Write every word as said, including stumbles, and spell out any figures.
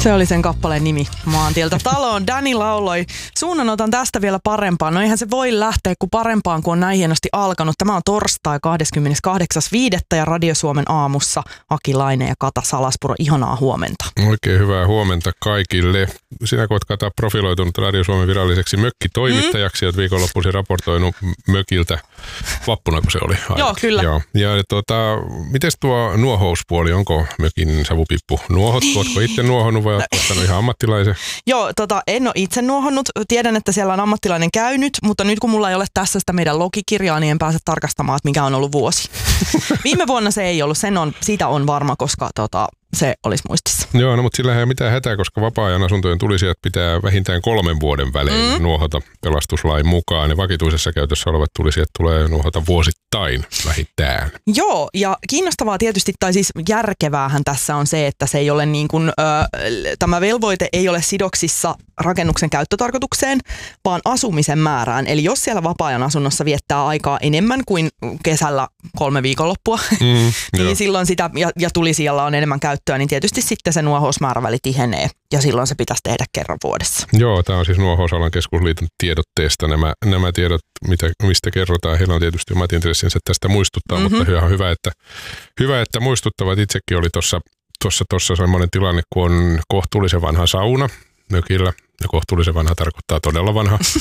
Se oli sen kappaleen nimi, Maantieltä taloon. Danny lauloi. Suunnanotan tästä vielä parempaan. No eihän se voi lähteä kuin parempaan, kun on näin hienosti alkanut. Tämä on torstai kahdeskymmeneskahdeksas viidettä ja Radio Suomen aamussa Aki Laine ja Kata Salaspuro. Ihanaa huomenta. Oikein hyvää huomenta kaikille. Sinä kun olet, Kata, profiloitunut Radio Suomen viralliseksi mökkitoimittajaksi, mm. olet viikonloppuisin raportoinut mökiltä vappuna, kun se oli. Ainakin. Joo, kyllä. Joo. Ja tuota, miten tuo nuohouspuoli, onko mökin savupippu nuohottu? Oletko itse nuohonnut vai oletko ottanut ihan ammattilaisen? Joo, tota, en ole itse nuohonnut. Tiedän, että siellä on ammattilainen käynyt, mutta nyt kun mulla ei ole tässä sitä meidän logikirjaa, niin en pääse tarkastamaan, että mikä on ollut vuosi. Viime vuonna se ei ollut, sen on, siitä on varma, koska tota, se olisi muistissa. Joo, no mutta sillähän ei mitään hätää, koska vapaa-ajan asuntojen tulisijat pitää vähintään kolmen vuoden välein mm. nuohota pelastuslain mukaan. Ja vakituisessa käytössä olevat tulisijat tulee nuohota vuosittain vähintään. Joo, ja kiinnostavaa tietysti, tai siis järkeväähän tässä on se, että se ei ole niin kuin, ö, tämä velvoite ei ole sidoksissa rakennuksen käyttötarkoitukseen, vaan asumisen määrään. Eli jos siellä vapaa-ajan asunnossa viettää aikaa enemmän kuin kesällä kolme viikonloppua, mm, niin jo. silloin sitä, ja, ja tulisijalla on enemmän käyttöä, niin tietysti sitten se nuohousmääräväli tihenee, ja silloin se pitäisi tehdä kerran vuodessa. Joo, tämä on siis Nuohousalan keskusliiton tiedotteesta nämä, nämä tiedot, mitä, mistä kerrotaan. Heillä on tietysti omat intressinsä tästä muistuttaa, mm-hmm. mutta ihan hyvä, että, hyvä, että muistuttavat. Itsekin oli tuossa tuossa tuossa semmoinen tilanne, kun on kohtuullisen vanha sauna mökillä, ja kohtuullisen vanha tarkoittaa todella vanha,